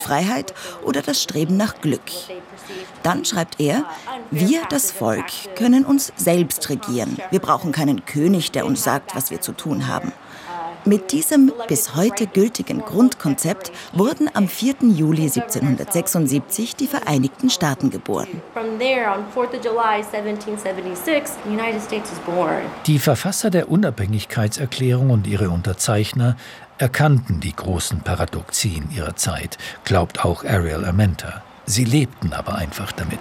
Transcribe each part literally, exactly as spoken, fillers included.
Freiheit oder das Streben nach Glück. Dann schreibt er, wir, das Volk, können uns selbst regieren. Wir brauchen keinen König, der uns sagt, was wir zu tun haben. Mit diesem bis heute gültigen Grundkonzept wurden am vierten Juli siebzehnhundertsechsundsiebzig die Vereinigten Staaten geboren. Die Verfasser der Unabhängigkeitserklärung und ihre Unterzeichner erkannten die großen Paradoxien ihrer Zeit, glaubt auch Ariel Armenta. Sie lebten aber einfach damit.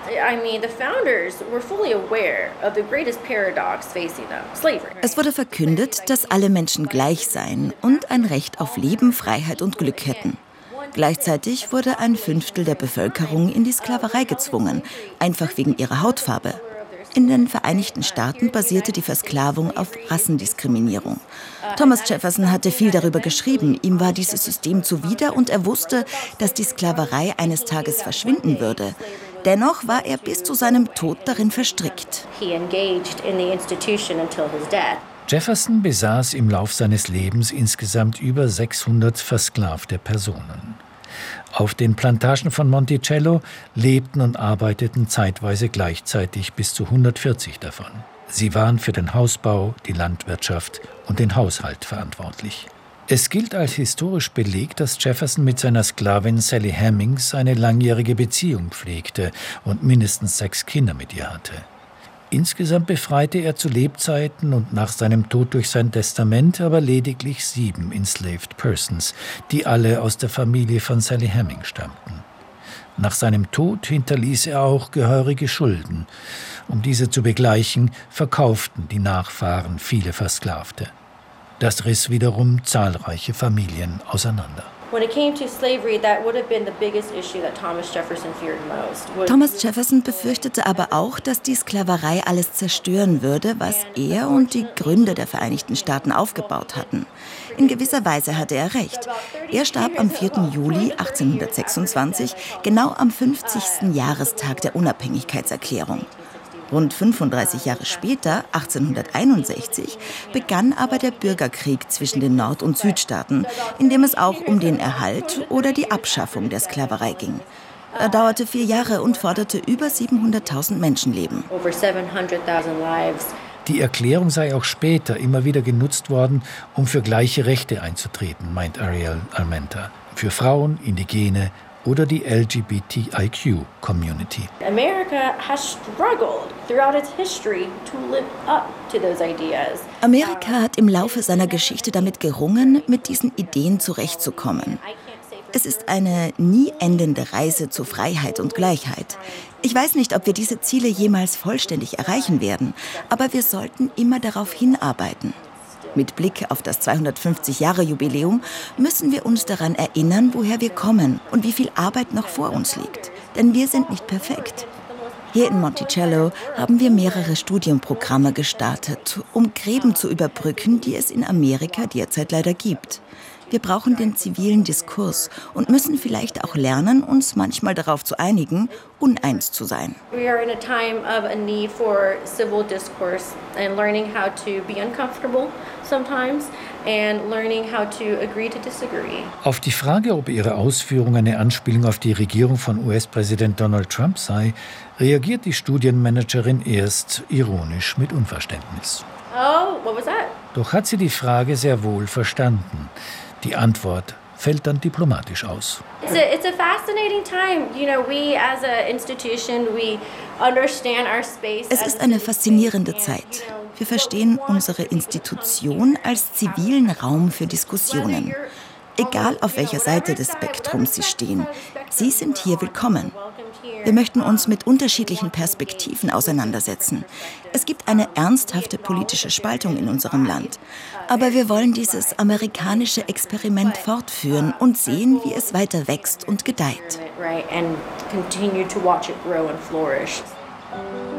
Es wurde verkündet, dass alle Menschen gleich seien und ein Recht auf Leben, Freiheit und Glück hätten. Gleichzeitig wurde ein Fünftel der Bevölkerung in die Sklaverei gezwungen, einfach wegen ihrer Hautfarbe. In den Vereinigten Staaten basierte die Versklavung auf Rassendiskriminierung. Thomas Jefferson hatte viel darüber geschrieben. Ihm war dieses System zuwider und er wusste, dass die Sklaverei eines Tages verschwinden würde. Dennoch war er bis zu seinem Tod darin verstrickt. Jefferson besaß im Lauf seines Lebens insgesamt über sechshundert versklavte Personen. Auf den Plantagen von Monticello lebten und arbeiteten zeitweise gleichzeitig bis zu hundertvierzig davon. Sie waren für den Hausbau, die Landwirtschaft und den Haushalt verantwortlich. Es gilt als historisch belegt, dass Jefferson mit seiner Sklavin Sally Hemings eine langjährige Beziehung pflegte und mindestens sechs Kinder mit ihr hatte. Insgesamt befreite er zu Lebzeiten und nach seinem Tod durch sein Testament aber lediglich sieben enslaved persons, die alle aus der Familie von Sally Heming stammten. Nach seinem Tod hinterließ er auch gehörige Schulden. Um diese zu begleichen, verkauften die Nachfahren viele Versklavte. Das riss wiederum zahlreiche Familien auseinander. Thomas Jefferson befürchtete aber auch, dass die Sklaverei alles zerstören würde, was er und die Gründer der Vereinigten Staaten aufgebaut hatten. In gewisser Weise hatte er recht. Er starb am vierten Juli achtzehnhundertsechsundzwanzig, genau am fünfzigsten Jahrestag der Unabhängigkeitserklärung. Rund fünfunddreißig Jahre später, achtzehnhunderteinundsechzig, begann aber der Bürgerkrieg zwischen den Nord- und Südstaaten, in dem es auch um den Erhalt oder die Abschaffung der Sklaverei ging. Er dauerte vier Jahre und forderte über siebenhunderttausend Menschenleben. Die Erklärung sei auch später immer wieder genutzt worden, um für gleiche Rechte einzutreten, meint Ariel Armenta. Für Frauen, Indigene oder die L G B T I Q-Community. Amerika hat im Laufe seiner Geschichte damit gerungen, mit diesen Ideen zurechtzukommen. Es ist eine nie endende Reise zu Freiheit und Gleichheit. Ich weiß nicht, ob wir diese Ziele jemals vollständig erreichen werden, aber wir sollten immer darauf hinarbeiten. Mit Blick auf das zweihundertfünfzig-Jahre-Jubiläum müssen wir uns daran erinnern, woher wir kommen und wie viel Arbeit noch vor uns liegt. Denn wir sind nicht perfekt. Hier in Monticello haben wir mehrere Studienprogramme gestartet, um Gräben zu überbrücken, die es in Amerika derzeit leider gibt. Wir brauchen den zivilen Diskurs und müssen vielleicht auch lernen, uns manchmal darauf zu einigen, uneins zu sein. We are in a time of a need for civil discourse and learning how to be uncomfortable sometimes and learning how to agree to disagree. Auf die Frage, ob ihre Ausführung eine Anspielung auf die Regierung von U S-Präsident Donald Trump sei, reagiert die Studienmanagerin erst ironisch mit Unverständnis. Oh, what was that? Doch hat sie die Frage sehr wohl verstanden. Die Antwort fällt dann diplomatisch aus. It's a, it's a fascinating time. You know, we as a institution, we understand our space. Es ist eine faszinierende Zeit. Wir verstehen unsere Institution als zivilen Raum für Diskussionen. Egal auf welcher Seite des Spektrums Sie stehen, Sie sind hier willkommen. Wir möchten uns mit unterschiedlichen Perspektiven auseinandersetzen. Es gibt eine ernsthafte politische Spaltung in unserem Land. Aber wir wollen dieses amerikanische Experiment fortführen und sehen, wie es weiter wächst und gedeiht.